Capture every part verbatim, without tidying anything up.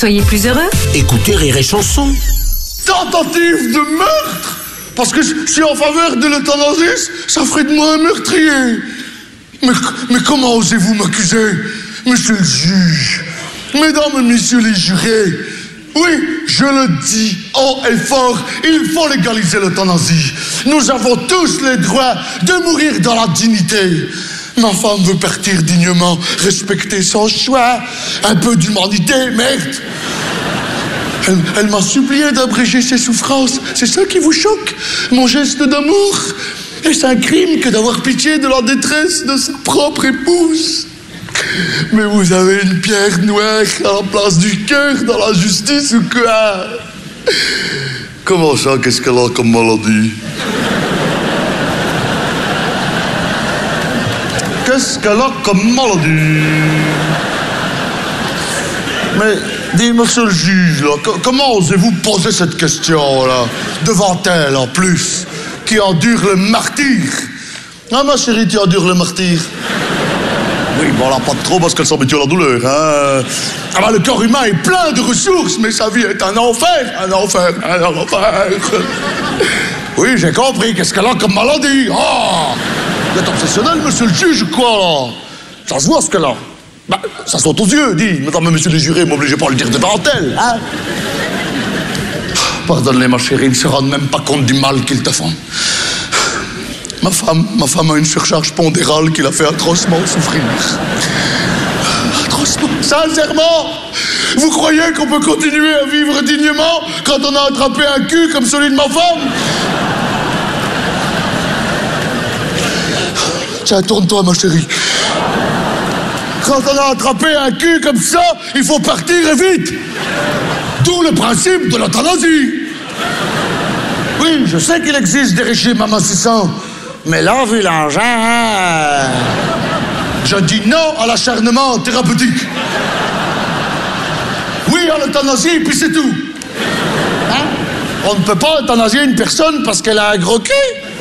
Soyez plus heureux. Écoutez Rire et Chanson. Tentative de meurtre? Parce que je suis en faveur de l'euthanasie, ça ferait de moi un meurtrier. Mais, mais comment osez-vous m'accuser, monsieur le juge? Mesdames et messieurs les jurés, oui, je le dis haut et fort, il faut légaliser l'euthanasie. Nous avons tous le droit de mourir dans la dignité. Ma femme veut partir dignement, respecter son choix. Un peu d'humanité, merde. Elle, elle m'a supplié d'abréger ses souffrances. C'est ça qui vous choque? Mon geste d'amour? Est-ce un crime que d'avoir pitié de la détresse de sa propre épouse? Mais vous avez une pierre noire à la place du cœur dans la justice ou quoi? Comment ça, qu'est-ce qu'elle a comme maladie? Qu'est-ce qu'elle a comme maladie? Mais, dis, monsieur le juge, là, co- comment osez-vous poser cette question-là? Devant elle, en plus, qui endure le martyre. Ah, ma chérie, tu endures le martyre. Oui, bon, là, pas trop, parce qu'elle s'habitue à la douleur, hein. Ah, bah, le corps humain est plein de ressources, mais sa vie est un enfer, un enfer, un enfer. Oui, j'ai compris, qu'est-ce qu'elle a comme maladie? Oh! Vous êtes obsessionnel, monsieur le juge, ou quoi, là? Ça se voit, ce qu'elle a. Bah, ça saute aux yeux, dis. Madame, monsieur le juré, m'obligez pas à le dire devant elle, hein? Pardonne-les, ma chérie, ils ne se rendent même pas compte du mal qu'ils te font. Ma femme, ma femme a une surcharge pondérale qui la fait atrocement souffrir. Atrocement. Sincèrement, vous croyez qu'on peut continuer à vivre dignement quand on a attrapé un cul comme celui de ma femme? Tiens, tourne-toi, ma chérie. Quand on a attrapé un cul comme ça, il faut partir et vite. D'où le principe de l'euthanasie. Oui, je sais qu'il existe des régimes amincissants, mais là, vu l'engin, hein, je dis non à l'acharnement thérapeutique. Oui à l'euthanasie, puis c'est tout. Hein? On ne peut pas euthanasier une personne parce qu'elle a un gros cul.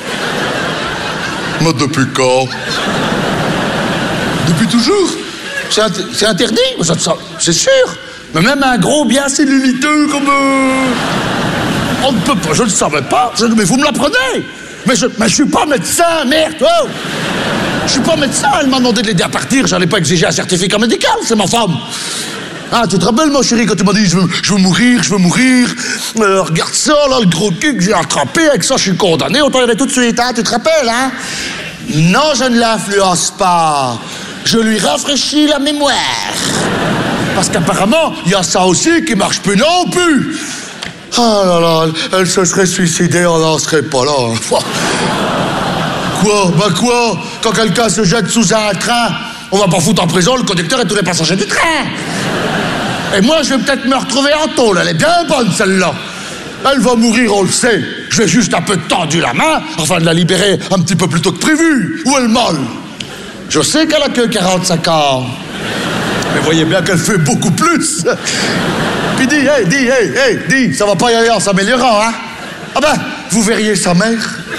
Mais depuis quand? Depuis toujours? C'est int- c'est interdit, ça, ça, c'est sûr. Mais même un gros bien celluliteux comme... Euh... On ne peut pas, je ne le savais pas. Je... Mais vous me l'apprenez. Mais je mais je suis pas médecin, merde. Oh. Je suis pas médecin, elle m'a demandé de l'aider à partir. J'allais pas exiger un certificat médical, c'est ma femme. Ah, tu te rappelles, ma chérie, quand tu m'as dit je veux, je veux mourir, je veux mourir. Euh, regarde ça, là, le gros cul que j'ai attrapé, avec ça, je suis condamné. Autant y aller tout de suite, hein, tu te rappelles, hein? Non, je ne l'influence pas. Je lui rafraîchis la mémoire. Parce qu'apparemment, il y a ça aussi qui marche plus non plus. Ah là là, elle se serait suicidée, on n'en serait pas là. Quoi? Bah quoi? Quand quelqu'un se jette sous un train, on va pas foutre en prison le conducteur et tous les passagers du train. Et moi, je vais peut-être me retrouver en tôle. Elle est bien bonne, celle-là. Elle va mourir, on le sait. Je vais juste un peu tendu la main, afin de la libérer un petit peu plus tôt que prévu. Où est le mal? Je sais qu'elle a que quarante-cinq ans. Mais voyez bien qu'elle fait beaucoup plus. Puis dis, hey, dis, hey, hey, dis, ça va pas y aller en s'améliorant, hein? Ah ben, vous verriez sa mère.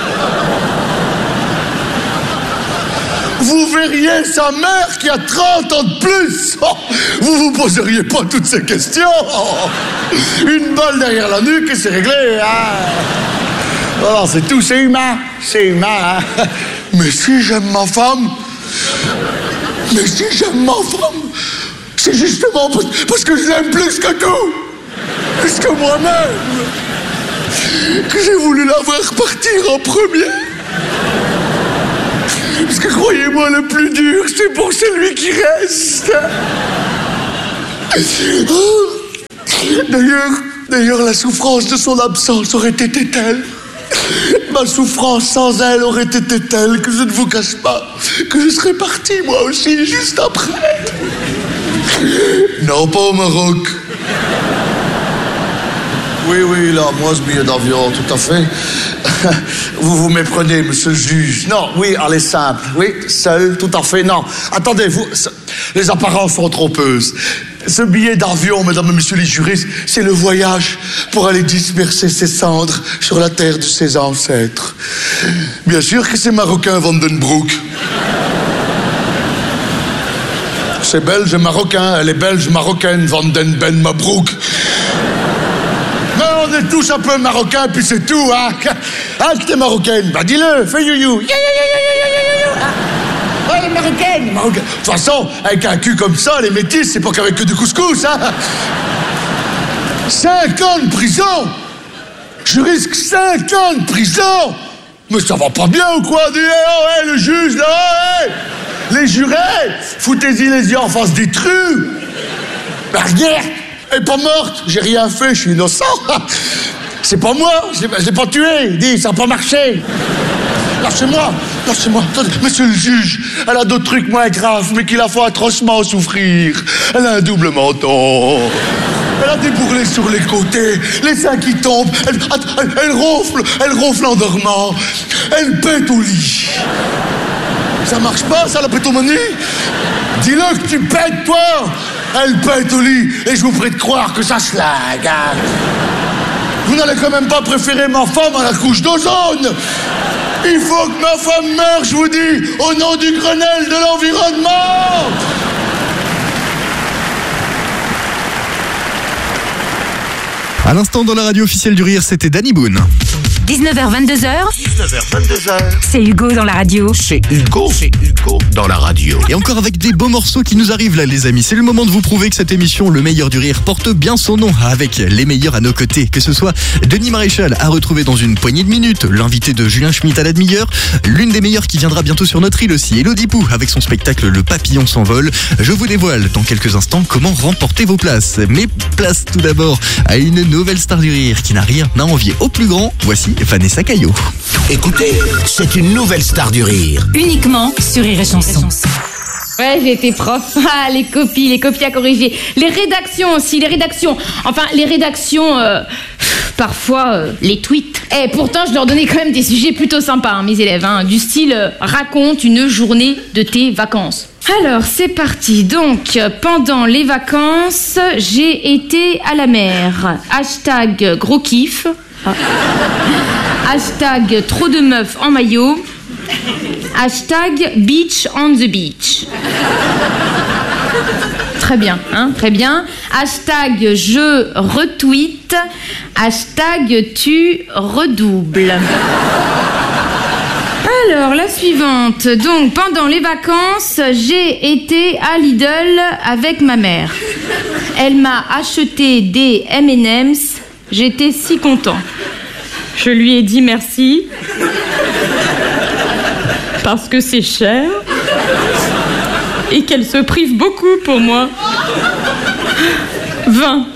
Vous verriez sa mère qui a trente ans de plus. Oh, vous vous poseriez pas toutes ces questions. Oh, une balle derrière la nuque et c'est réglé, hein? Oh, c'est tout, c'est humain. C'est humain, hein? Mais si j'aime ma femme... Mais si j'aime ma femme... C'est justement parce que je l'aime plus que tout, plus que moi-même, que j'ai voulu la voir partir en premier. Parce que croyez-moi, le plus dur, c'est pour celui qui reste. D'ailleurs, d'ailleurs, la souffrance de son absence aurait été telle. Ma souffrance sans elle aurait été telle que je ne vous cache pas que je serais parti, moi aussi, juste après. Non, pas au Maroc. Oui, oui, là, moi, ce billet d'avion, tout à fait. Vous vous méprenez, monsieur le juge. Non, oui, allez, simple. Oui, seul, tout à fait. Non, attendez, vous... Les apparences sont trompeuses. Ce billet d'avion, mesdames et messieurs les jurés, c'est le voyage pour aller disperser ses cendres sur la terre de ses ancêtres. Bien sûr que c'est marocain, Vandenbroek. C'est belge et marocain, elle est belge marocaine, Van den Ben Mabrouk. Mais on est tous un peu marocains, puis c'est tout, hein. Ah, t'es marocaine, bah dis-le, fais you-you. Ah, elle est marocaine, marocaine. De toute façon, avec un cul comme ça, les métis, c'est pas qu'avec que du couscous, hein. Cinq ans de prison. Je risque cinq ans de prison. Mais ça va pas bien ou quoi? Dis, oh, hey, le juge, là, hey. Les jurés, foutez-y les yeux en face des trus. Bah, regarde, elle est pas morte, j'ai rien fait, je suis innocent. C'est pas moi, je l'ai pas tué. Dis, ça a pas marché. Lâchez-moi, lâchez-moi. Monsieur le juge, elle a d'autres trucs moins graves, mais qui la font atrocement souffrir. Elle a un double menton. Elle a des bourrelets sur les côtés, les seins qui tombent. Elle, elle, elle ronfle, elle ronfle en dormant. Elle pète au lit. Ça marche pas, ça, la pétomanie? Dis-le que tu pètes, toi. Elle pète au lit, et je vous prie de croire que ça se lague. Hein. Vous n'allez quand même pas préférer ma femme à la couche d'ozone. Il faut que ma femme meure, je vous dis, au nom du Grenelle de l'environnement. À l'instant, dans la radio officielle du Rire, c'était Danny Boone. dix-neuf heures vingt-deux heures. dix-neuf heures vingt-deux heures. C'est Hugo dans la radio. C'est Hugo, c'est Hugo dans la radio. Et encore avec des beaux morceaux qui nous arrivent là, les amis. C'est le moment de vous prouver que cette émission, Le Meilleur du Rire, porte bien son nom, avec les meilleurs à nos côtés. Que ce soit Denis Maréchal, à retrouver dans une poignée de minutes, l'invité de Julien Schmitt à la demi-heure, l'une des meilleures qui viendra bientôt sur notre île aussi, Elodie Pou, avec son spectacle Le Papillon s'envole. Je vous dévoile dans quelques instants comment remporter vos places. Mais place tout d'abord à une nouvelle star du rire qui n'a rien à envier au plus grand. Voici Vanessa Caillot. Écoutez, c'est une nouvelle star du rire. Uniquement sur Rire et Chanson. Ouais, j'ai été prof. Ah, les copies, les copies à corriger. Les rédactions aussi, les rédactions. Enfin, les rédactions, euh, parfois, euh, les tweets. Et pourtant, je leur donnais quand même des sujets plutôt sympas, hein, mes élèves. Hein, du style, euh, raconte une journée de tes vacances. Alors, c'est parti. Donc, pendant les vacances, j'ai été à la mer. Hashtag gros kiff. Ah. Hashtag trop de meufs en maillot. Hashtag beach on the beach. Très bien, hein, très bien. Hashtag je retweet. Hashtag tu redoubles. Alors, la suivante. Donc, pendant les vacances, j'ai été à Lidl avec ma mère. Elle m'a acheté des M and M's. J'étais si content. Je lui ai dit merci. Parce que c'est cher. Et qu'elle se prive beaucoup pour moi. vingt.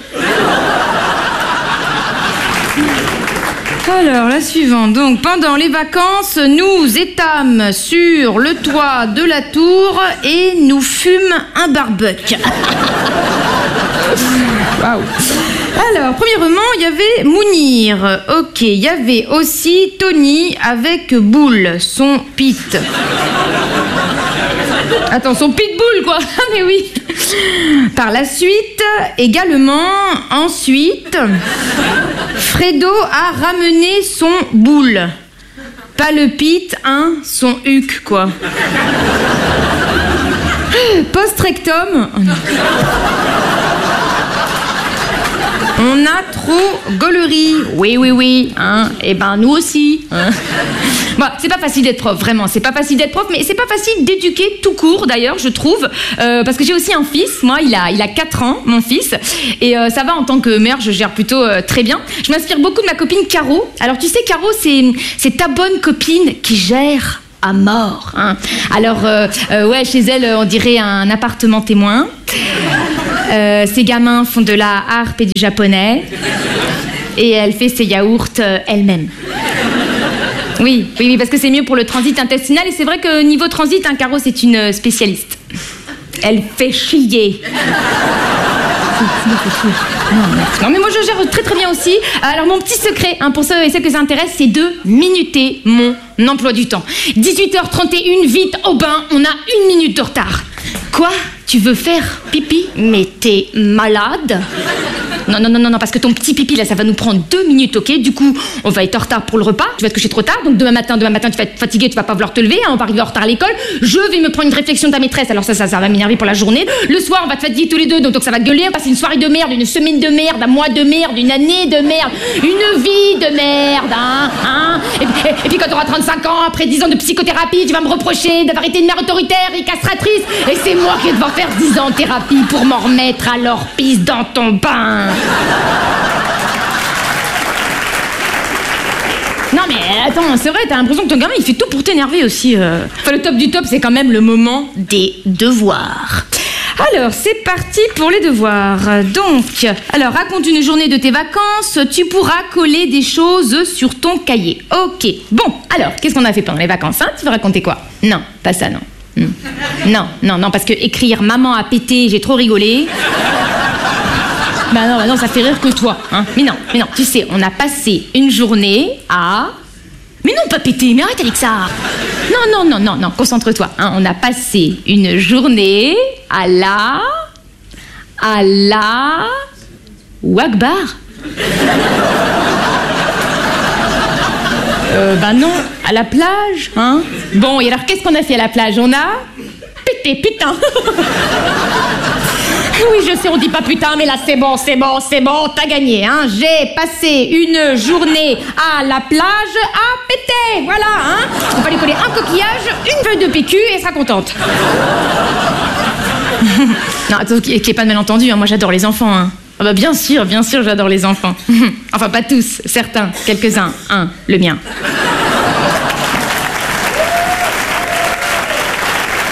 Alors, la suivante. Donc, pendant les vacances, nous étâmes sur le toit de la tour et nous fûmes un barbecue. Waouh. Alors, premièrement, il y avait Mounir. Ok, il y avait aussi Tony avec Boule, son pit. Attends, son pitbull, quoi. Ah, mais oui. Par la suite, également, ensuite, Fredo a ramené son boule. Pas le pit, hein, son huc, quoi. Post-rectum. Oh non. On a trop gaulerie. Oui, oui, oui. Hein. Eh ben, nous aussi. Hein. Bon, c'est pas facile d'être prof, vraiment. C'est pas facile d'être prof, mais c'est pas facile d'éduquer tout court, d'ailleurs, je trouve. Euh, parce que j'ai aussi un fils. Moi, il a, il a quatre ans, mon fils. Et euh, ça va, en tant que mère, je gère plutôt euh, très bien. Je m'inspire beaucoup de ma copine Caro. Alors, tu sais, Caro, c'est, c'est ta bonne copine qui gère à mort. Hein. Alors, euh, euh, ouais, chez elle, on dirait un appartement témoin. Euh, ses gamins font de la harpe et du japonais. Et elle fait ses yaourts euh, elle-même. Oui, oui, oui, parce que c'est mieux pour le transit intestinal. Et c'est vrai que niveau transit, un Caro, c'est une spécialiste. Elle fait chier. Non, mais moi, je gère très très bien aussi. Alors, mon petit secret, hein, pour ceux et celles que ça intéresse, c'est de minuter mon emploi du temps. dix-huit heures trente et une, vite au bain, on a une minute de retard. Quoi ? Tu veux faire pipi ? Mais t'es malade? Non, non, non, non, non, parce que ton petit pipi, là, ça va nous prendre deux minutes, ok? Du coup, on va être en retard pour le repas, tu vas te coucher trop tard, donc demain matin, demain matin, tu vas être fatigué, tu vas pas vouloir te lever, hein, on va arriver en retard à l'école, je vais me prendre une réflexion de ta maîtresse, alors ça, ça, ça va m'énerver pour la journée. Le soir, on va te fatiguer tous les deux, donc, donc ça va gueuler, on va passer une soirée de merde, une semaine de merde, un mois de merde, une année de merde, une vie de merde, hein, hein? Et puis, et puis quand tu auras trente-cinq ans, après dix ans de psychothérapie, tu vas me reprocher d'avoir été une mère autoritaire et castratrice, et c'est moi qui vais devoir faire dix ans de thérapie pour m'en remettre, alors pisse dans ton bain. Non mais attends, c'est vrai, t'as l'impression que ton gamin il fait tout pour t'énerver aussi. Euh. Enfin le top du top, c'est quand même le moment des devoirs. Alors c'est parti pour les devoirs. Donc, alors raconte une journée de tes vacances, tu pourras coller des choses sur ton cahier. Ok, bon, alors qu'est-ce qu'on a fait pendant les vacances, hein? Tu veux raconter quoi? Non, pas ça, non. Hmm. Non, non, non, parce que écrire maman a pété, j'ai trop rigolé. Bah non, bah non, ça fait rire que toi, hein. Mais non, mais non, tu sais, on a passé une journée à... Mais non, pas péter, mais arrête avec ça. Non, non, non, non, non, concentre-toi, hein. On a passé une journée à la... À la... Wagbar. Euh, bah non, à la plage, hein. Bon, et alors qu'est-ce qu'on a fait à la plage? On a... Pété, putain. Oui, je sais, on dit pas putain, mais là c'est bon, c'est bon, c'est bon, t'as gagné, hein. J'ai passé une journée à la plage à péter, voilà, hein. On va lui coller un coquillage, une feuille de P Q et elle sera contente. Non, attends, qu'il n'y ait pas de malentendu, hein. Moi j'adore les enfants, hein. Ah bah bien sûr, bien sûr, j'adore les enfants. Enfin pas tous, certains, quelques-uns, un, le mien.